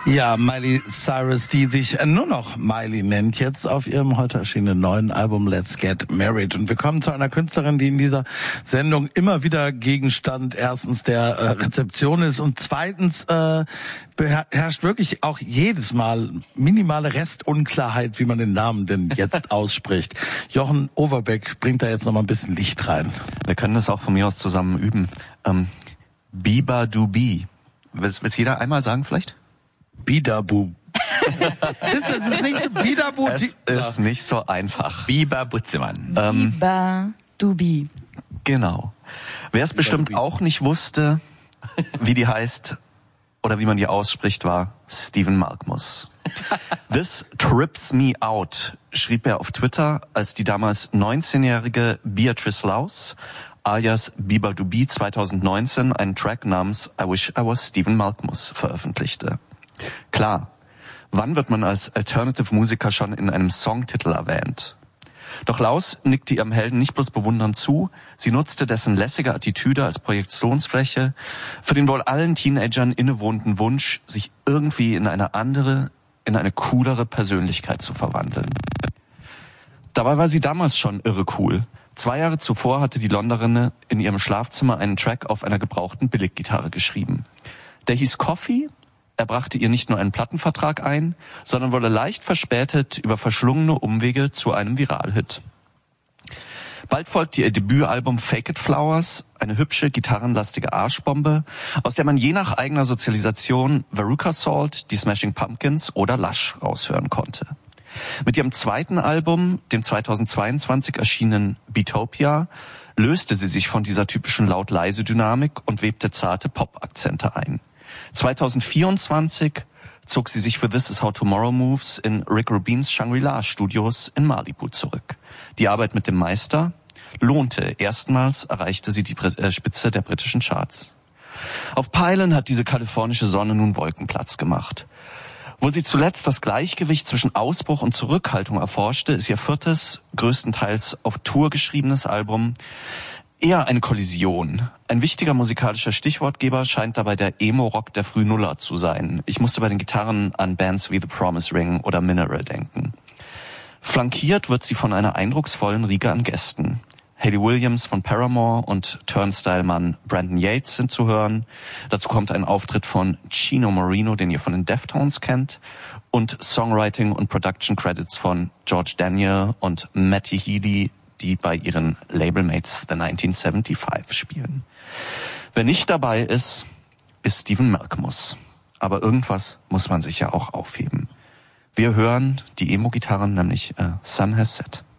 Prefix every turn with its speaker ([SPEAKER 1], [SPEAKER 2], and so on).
[SPEAKER 1] Ja, Miley Cyrus, die sich nur noch Miley nennt, jetzt auf ihrem heute erschienenen neuen Album Let's Get Married. Und wir kommen zu einer Künstlerin, die in dieser Sendung immer wieder Gegenstand erstens der Rezeption ist und zweitens beherrscht wirklich auch jedes Mal minimale Restunklarheit, wie man den Namen denn jetzt ausspricht. Jochen Overbeck bringt da jetzt noch mal ein bisschen Licht rein.
[SPEAKER 2] Wir können das auch von mir aus zusammen üben. Biba-du-bi. Will's jeder einmal sagen vielleicht?
[SPEAKER 1] Bidabu. ist nicht so Bidabu?
[SPEAKER 2] Es ist nicht so einfach.
[SPEAKER 3] Biba Butzemann.
[SPEAKER 4] Biba-du-bi.
[SPEAKER 2] Genau. Wer es bestimmt auch nicht wusste, wie die heißt oder wie man die ausspricht, war Stephen Malkmus. This trips me out, schrieb er auf Twitter, als die damals 19-jährige Beatrice Laus alias Biba-du-bi 2019 einen Track namens I Wish I Was Stephen Malkmus veröffentlichte. Klar, wann wird man als Alternative-Musiker schon in einem Songtitel erwähnt? Doch Laus nickte ihrem Helden nicht bloß bewundernd zu, sie nutzte dessen lässige Attitüde als Projektionsfläche für den wohl allen Teenagern innewohnenden Wunsch, sich irgendwie in eine andere, in eine coolere Persönlichkeit zu verwandeln. Dabei war sie damals schon irre cool. 2 Jahre zuvor hatte die Londonerin in ihrem Schlafzimmer einen Track auf einer gebrauchten Billiggitarre geschrieben. Der hieß Coffee. Er brachte ihr nicht nur einen Plattenvertrag ein, sondern wurde leicht verspätet über verschlungene Umwege zu einem Viralhit. Bald folgte ihr Debütalbum Fake It Flowers, eine hübsche, gitarrenlastige Arschbombe, aus der man je nach eigener Sozialisation Veruca Salt, die Smashing Pumpkins oder Lush raushören konnte. Mit ihrem zweiten Album, dem 2022 erschienenen Beatopia, löste sie sich von dieser typischen Laut-Leise-Dynamik und webte zarte Pop-Akzente ein. 2024 zog sie sich für This Is How Tomorrow Moves in Rick Rubins Shangri-La Studios in Malibu zurück. Die Arbeit mit dem Meister lohnte. Erstmals erreichte sie die Spitze der britischen Charts. Auf Peilen hat diese kalifornische Sonne nun Wolkenplatz gemacht. Wo sie zuletzt das Gleichgewicht zwischen Ausbruch und Zurückhaltung erforschte, ist ihr 4., größtenteils auf Tour geschriebenes Album eher eine Kollision. Ein wichtiger musikalischer Stichwortgeber scheint dabei der Emo-Rock der Frühnuller zu sein. Ich musste bei den Gitarren an Bands wie The Promise Ring oder Mineral denken. Flankiert wird sie von einer eindrucksvollen Riege an Gästen. Hayley Williams von Paramore und Turnstile-Mann Brandon Yates sind zu hören. Dazu kommt ein Auftritt von Chino Moreno, den ihr von den Deftones kennt, und Songwriting und Production Credits von George Daniel und Matty Healy, die bei ihren Labelmates The 1975 spielen. Wer nicht dabei ist, ist Stephen Malkmus. Aber irgendwas muss man sich ja auch aufheben. Wir hören die Emo-Gitarren, nämlich Sun Has Set.